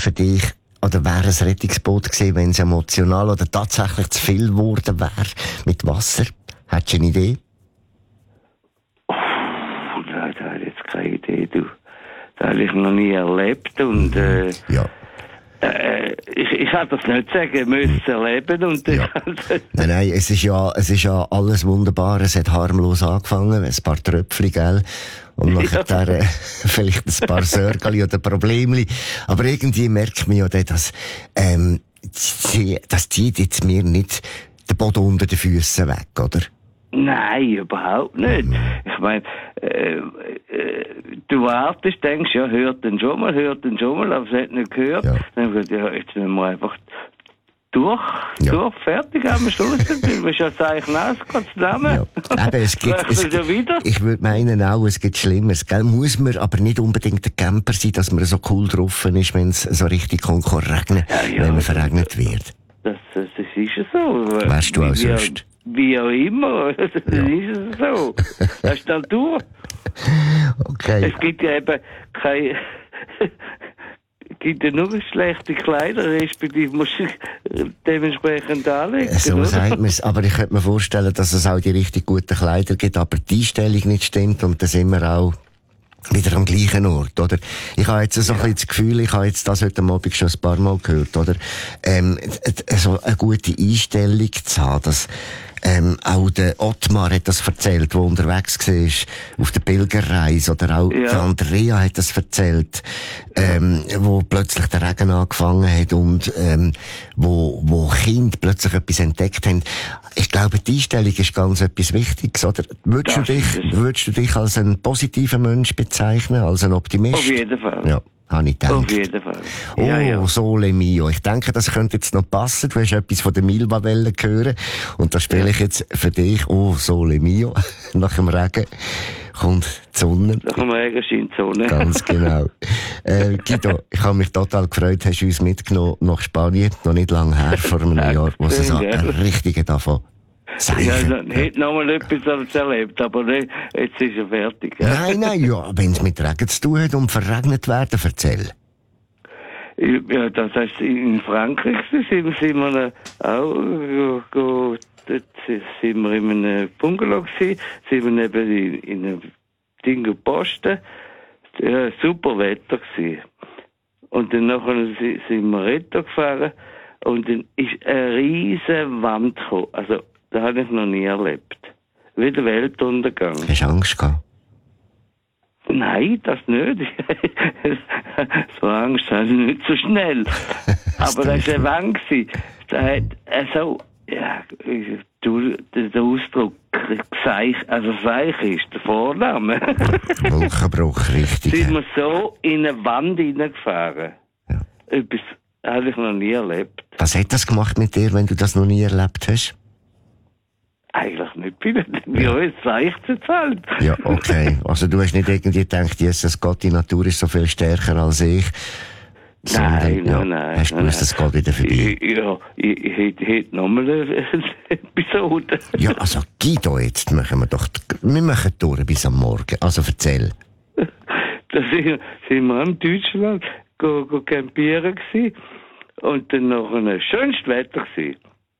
für dich, oder wäre ein Rettungsboot gewesen, wenn es emotional oder tatsächlich zu viel geworden wäre mit Wasser? Hättest du eine Idee? Nein, da habe ich jetzt keine Idee, du. Das habe ich noch nie erlebt und Ja. ich kann das nicht sagen, ich müsste es erleben und Ja. Nein, es ist ja alles wunderbar, es hat harmlos angefangen, ein paar Tröpfchen, gell? Und nachher vielleicht ein paar Sörgeli oder Problemli. Aber irgendwie merkt man ja dann, dass das zieht jetzt mir nicht den Boden unter den Füßen weg, oder? Nein, überhaupt nicht. Ich meine, du wartest, denkst, ja, hört den schon mal, aber es hat nicht gehört. Ja. Dann wird ja, jetzt müssen wir einfach durch, fertig am Schluss. Du bist ja Zeichen nass, Gott sei Dank. Ja. Eben, ich würde meinen auch, es gibt Schlimmeres, gell? Muss man aber nicht unbedingt ein Camper sein, dass man so cool drauf ist, wenn es so richtig kann regnen, wenn man verregnet wird. Das ist ja so. Wärst du auch sonst? Wie auch immer, das ist es so. Das ist Natur. Okay. Es gibt ja eben keine, gibt ja nur schlechte Kleider, respektive musst du dementsprechend anlegen. So oder? sagt man es, aber ich könnte mir vorstellen, dass es auch die richtig guten Kleider gibt, aber die Einstellung nicht stimmt und dann sind wir auch wieder am gleichen Ort, oder? Ich habe jetzt so ein bisschen das Gefühl, ich habe jetzt das heute Abend schon ein paar Mal gehört, oder? So eine gute Einstellung zu haben, dass auch der Ottmar hat das erzählt, der unterwegs war auf der Pilgerreise, oder auch der Andrea hat das erzählt, wo plötzlich der Regen angefangen hat und wo Kinder plötzlich etwas entdeckt haben. Ich glaube, die Einstellung ist ganz etwas Wichtiges, oder? Würdest du dich als einen positiven Mensch bezeichnen, als einen Optimist? Auf jeden Fall. Ja. Habe ich gedacht. Auf jeden Fall. Oh, Sole Mio. Ich denke, das könnte jetzt noch passen. Du hast etwas von der Milva-Welle gehört. Und das spiele ich jetzt für dich. Oh, Sole Mio. Nach dem Regen kommt die Sonne. Nach dem Regen scheint die Sonne. Ganz genau. Guido, ich habe mich total gefreut, hast du uns mitgenommen nach Spanien. Noch nicht lange her, vor einem Jahr, wo es so ein richtiger davon ja, hätte noch mal etwas erlebt, aber nicht, jetzt ist er fertig. Ja. Nein, ja, wenn es mit Regen zu tun hat und verregnet werden, erzähl. Ja, das heißt, in Frankreich sind wir auch, dort sind wir in einem Bungalow gewesen, sind wir neben in einem Ding Posten, ja, super Wetter gewesen. Und dann nachher sind wir Retto gefahren und dann ist eine riesige Wand gekommen, also, das habe ich noch nie erlebt. Wie der Weltuntergang. Hast du Angst gehabt? Nein, das nicht. So Angst habe ich nicht so schnell. Aber das war eine Wand. Da hat so, ja, der Ausdruck, Seich ist der Vorname. Wolkenbruch, richtig. Sind wir so in eine Wand hineingefahren. Ja. Etwas habe ich noch nie erlebt. Was hat das gemacht mit dir, wenn du das noch nie erlebt hast? Eigentlich nicht viel. Wie uns zeigt es halt. Ja, okay. Also du hast nicht irgendwie gedacht, Jesus Gott, die Natur ist so viel stärker als ich. Nein. Hast du gewusst, das geht wieder vorbei? Ja, ich hätte nochmal eine Episode. Ja, also Guido, jetzt machen wir machen durch bis am Morgen. Also erzähl. Da sind wir in Deutschland campieren gewesen. Und dann noch ein schönstes Wetter gewesen.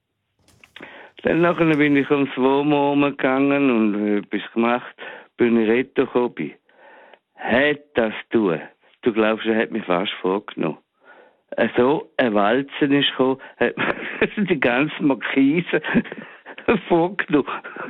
Dann nachher bin ich ums Wohnmobil gegangen und etwas gemacht, bin ich Retto gekommen. Hat das tun? Du glaubst, er hat mich fast vorgenommen. So ein Walzen ist gekommen, hat die ganze Markise vorgenommen.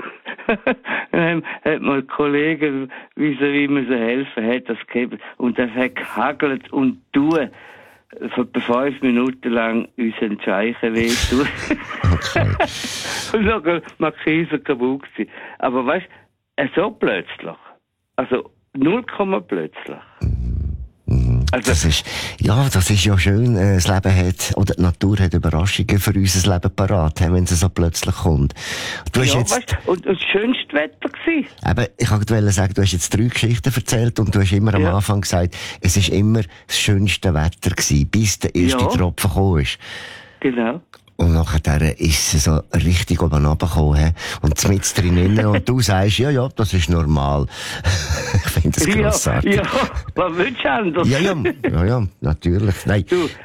Dann hat mir ein Kollege, wie man so helfen, hat das gegeben. Und das hat gehagelt und tun. Für 5 Minuten lang unseren Scheichen wehtun. Okay. Und dann Markise kaputt gewesen. Aber weißt du, so plötzlich. Also 0, plötzlich. Also, das ist ja schön. Das Leben hat, oder die Natur hat Überraschungen für unser Leben parat, wenn es so plötzlich kommt. Du hast jetzt, weißt, und das schönste Wetter gewesen. Eben, ich wollte sagen, du hast jetzt 3 Geschichten erzählt und du hast immer am Anfang gesagt, es ist immer das schönste Wetter gewesen, bis der erste Tropfen gekommen ist. Genau. Und nachher ist es so richtig oben runtergekommen, und mit drinnen, und du sagst, ja, das ist normal. Ich finde das grossartig. Ja, was willst du anders? Ja, natürlich. Nein. Du,